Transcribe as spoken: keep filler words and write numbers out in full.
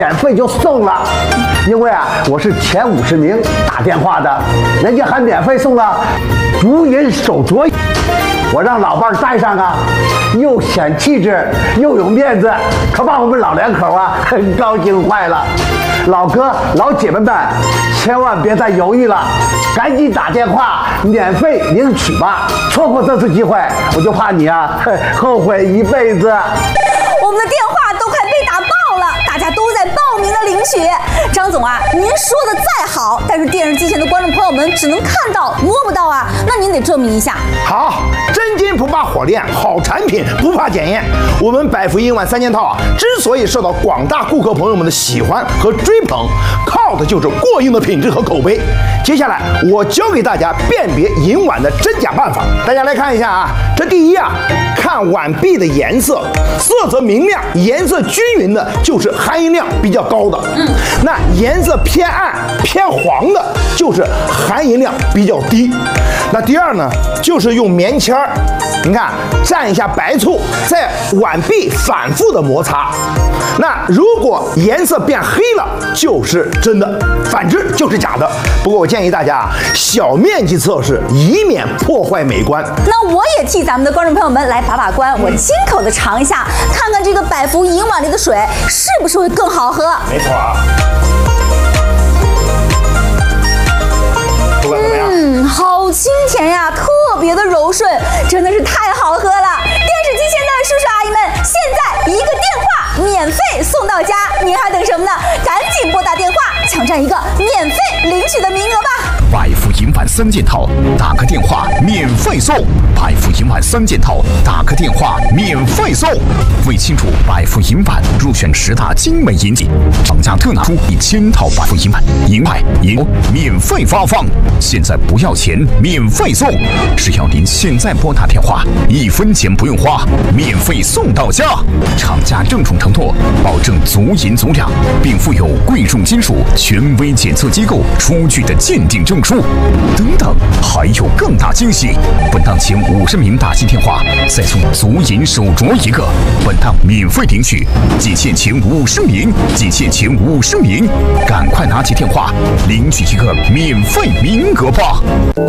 免费就送了，因为啊，我是前五十名打电话的，人家还免费送了足银手镯，我让老伴戴上啊，又显气质又有面子，可把我们老两口啊很高兴坏了。老哥老姐妹们，千万别再犹豫了，赶紧打电话免费领取吧！错过这次机会，我就怕你啊后悔一辈子。 我们的电话都快被打爆了，大家都在报名的领取。张总啊，您说的再好，但是电视机前的观众朋友们只能看到摸不到啊，那您得证明一下。 好，真金不怕火炼，好产品不怕检验。我们百福银碗三件套啊，之所以受到广大顾客朋友们的喜欢和追捧，靠的就是过硬的品质和口碑。接下来我教给大家辨别银碗的真假办法，大家来看一下啊。这第一啊，看碗壁的颜色，色泽明亮、颜色均匀的，就是含银量比较高的。嗯，那颜色偏暗、偏黄的，就是含银量比较低。那第二呢，就是用棉签儿，你看蘸一下白醋，在碗壁反复的摩擦。那如果颜色变黑了，就是真的；反之就是假的。不过我建议大家啊，小面积测试，以免破坏美观。 那我也替咱们的观众朋友们来把把关，我亲口的尝一下，看看这个百福银碗里的水是不是会更好喝。 没错啊。 嗯，好清甜呀，特别的柔顺，真的是太好喝了。电视机前的叔叔阿姨们，现在一个电话免费送到家，您还等什么呢？赶紧拨打电话，抢占一个免费领取的名额吧。 百福银碗三件套，打个电话免费送。百福银碗三件套，打个电话免费送。为庆祝百福银碗入选十大精美银记，厂家特拿出一千套百福银碗，银牌银免费发放。现在不要钱，免费送，只要您现在拨打电话，一分钱不用花，免费送到家。厂家郑重承诺，保证足银足量，并附有贵重金属权威检测机构出具的鉴定证书。等等，还有更大惊喜！本档前五十名打进电话，再送足银手镯一个。本档免费领取，仅限前五十名，仅限前五十名，赶快拿起电话领取一个免费名额吧！